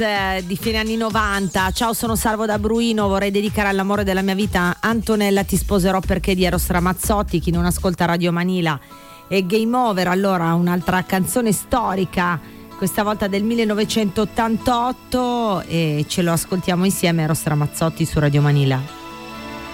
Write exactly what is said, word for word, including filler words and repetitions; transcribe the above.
eh, di fine anni novanta. Ciao, sono Salvo da Bruino, vorrei dedicare all'amore della mia vita Antonella ti sposerò perché di Eros Ramazzotti. Chi non ascolta Radio Manila e Game Over, allora un'altra canzone storica, questa volta del millenovecentottantotto, e ce lo ascoltiamo insieme, Eros Ramazzotti su Radio Manila.